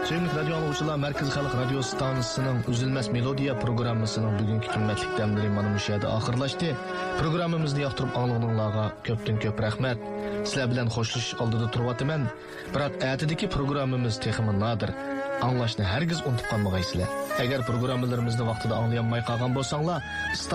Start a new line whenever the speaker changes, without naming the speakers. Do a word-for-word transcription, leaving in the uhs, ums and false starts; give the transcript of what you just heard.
Sevimli radyo anlıqçılar, Merkez Xalq Radio Stansiyasının Üzülməz Melodiya programmasının bugünkü qimmatli dəmləri mana bu yerdə axırlaşdı. Programımızı yaxtırıb anlığınızlarga köpdən köp rəhmət. Sizlər bilan xoşlashish oldida turibman. Biroq atidagi programmamiz texmi nadir. Anglashni hargiz unutib qolmaysizlar. Agar programmalarimizni vaqtida anglayanmay qolgan bo'lsanglar,